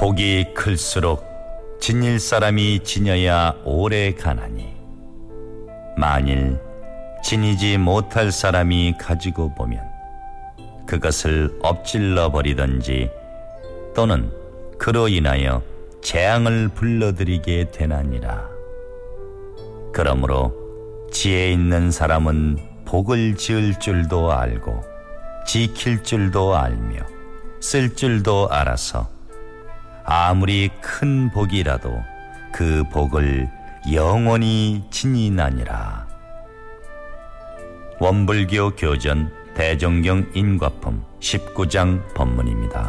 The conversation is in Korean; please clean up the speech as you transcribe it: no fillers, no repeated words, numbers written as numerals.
복이 클수록 지닐 사람이 지녀야 오래 가나니 만일 지니지 못할 사람이 가지고 보면 그것을 엎질러 버리든지 또는 그로 인하여 재앙을 불러들이게 되나니라. 그러므로 지혜 있는 사람은 복을 지을 줄도 알고 지킬 줄도 알며 쓸 줄도 알아서 아무리 큰 복이라도 그 복을 영원히 지니나니라. 원불교 교전 대종경 인과품 19장 법문입니다.